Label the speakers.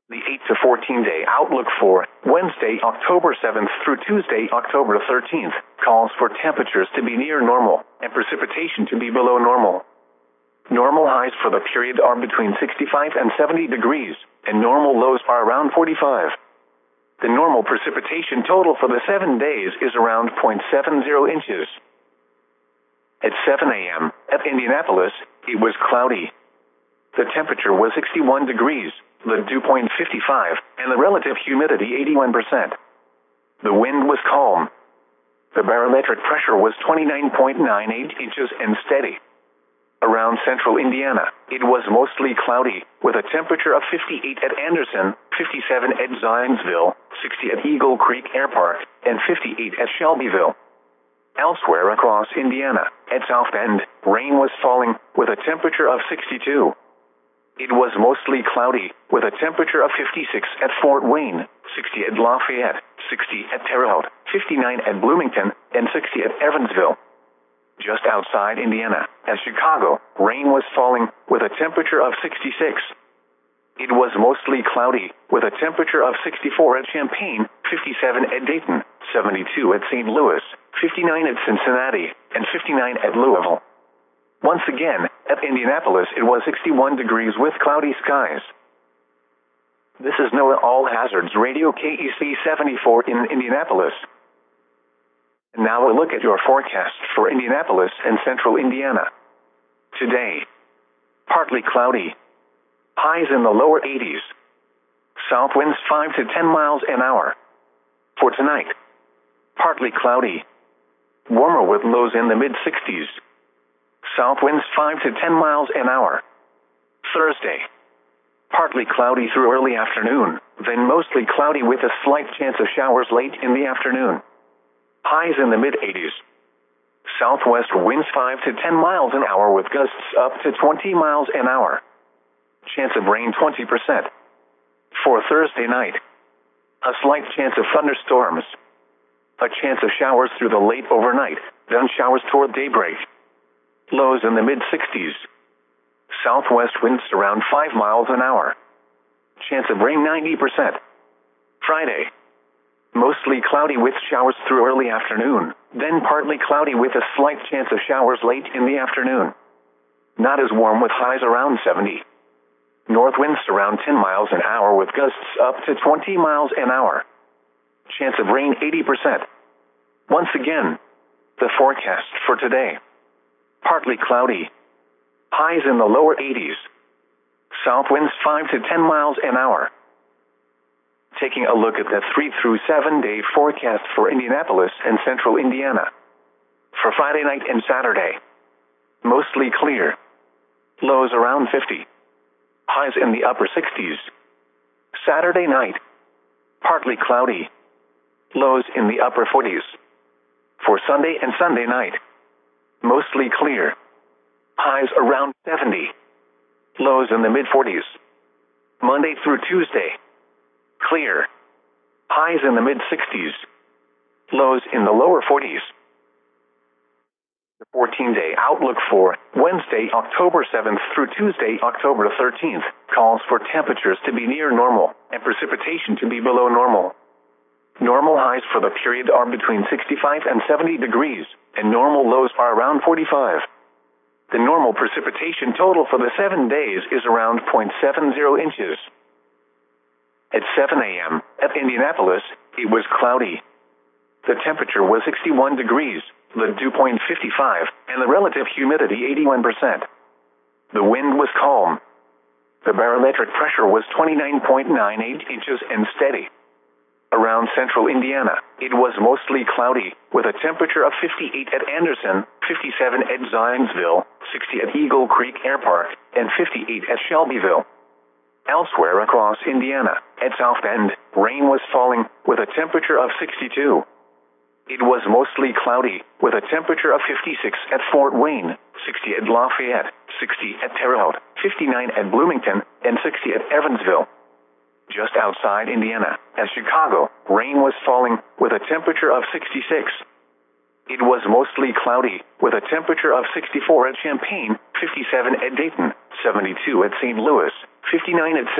Speaker 1: The 8 to 14 day outlook for Wednesday, October 7th through Tuesday, October 13th, calls for temperatures to be near normal and precipitation to be below normal. Normal highs for the period are between 65 and 70 degrees, and normal lows are around 45. The normal precipitation total for the 7 days is around 0.70 inches. At 7 a.m. at Indianapolis, it was cloudy. The temperature was 61 degrees, the dew point 55, and the relative humidity 81%. The wind was calm. The barometric pressure was 29.98 inches and steady. Around central Indiana, it was mostly cloudy, with a temperature of 58 at Anderson, 57 at Zionsville, 60 at Eagle Creek Air Park, and 58 at Shelbyville. Elsewhere across Indiana, at South Bend, rain was falling, with a temperature of 62. It was mostly cloudy, with a temperature of 56 at Fort Wayne, 60 at Lafayette, 60 at Terre Haute, 59 at Bloomington, and 60 at Evansville. Just outside Indiana, at Chicago, rain was falling, with a temperature of 66. It was mostly cloudy, with a temperature of 64 at Champaign, 57 at Dayton, 72 at St. Louis, 59 at Cincinnati, and 59 at Louisville. Once again, at Indianapolis it was 61 degrees with cloudy skies. This is NOAA All Hazards Radio KEC 74 in Indianapolis. And now a look at your forecast for Indianapolis and central Indiana. Today, partly cloudy. Highs in the lower 80s. South winds 5 to 10 miles an hour. For tonight, partly cloudy. Warmer with lows in the mid-60s. South winds 5 to 10 miles an hour. Thursday, partly cloudy through early afternoon, then mostly cloudy with a slight chance of showers late in the afternoon. Highs in the mid-80s. Southwest winds 5 to 10 miles an hour with gusts up to 20 miles an hour. Chance of rain 20%. For Thursday night, a slight chance of thunderstorms. A chance of showers through the late overnight, then showers toward daybreak. Lows in the mid-60s. Southwest winds around 5 miles an hour. Chance of rain 90%. Friday, mostly cloudy with showers through early afternoon, then partly cloudy with a slight chance of showers late in the afternoon. Not as warm with highs around 70. North winds around 10 miles an hour with gusts up to 20 miles an hour. Chance of rain 80%. Once again, the forecast for today. Partly cloudy. Highs in the lower 80s. South winds 5 to 10 miles an hour. Taking a look at the 3 through 7 day forecast for Indianapolis and central Indiana. For Friday night and Saturday, mostly clear. Lows around 50. Highs in the upper 60s. Saturday night, partly cloudy. Lows in the upper 40s. For Sunday and Sunday night, mostly clear. Highs around 70. Lows in the mid-40s. Monday through Tuesday, clear. Highs in the mid-60s. Lows in the lower 40s. The 14-day outlook for Wednesday, October 7th through Tuesday, October 13th, calls for temperatures to be near normal and precipitation to be below normal. Normal highs for the period are between 65 and 70 degrees, and normal lows are around 45. The normal precipitation total for the 7 days is around 0.70 inches. At 7 a.m. at Indianapolis, it was cloudy. The temperature was 61 degrees, the dew point 55, and the relative humidity 81%. The wind was calm. The barometric pressure was 29.98 inches and steady. Around central Indiana, it was mostly cloudy, with a temperature of 58 at Anderson, 57 at Zionsville, 60 at Eagle Creek Air Park, and 58 at Shelbyville. Elsewhere across Indiana, at South Bend, rain was falling, with a temperature of 62. It was mostly cloudy, with a temperature of 56 at Fort Wayne, 60 at Lafayette, 60 at Terre Haute, 59 at Bloomington, and 60 at Evansville. Just outside Indiana, at Chicago, rain was falling, with a temperature of 66. It was mostly cloudy, with a temperature of 64 at Champaign, 57 at Dayton, 72 at St. Louis, 59 at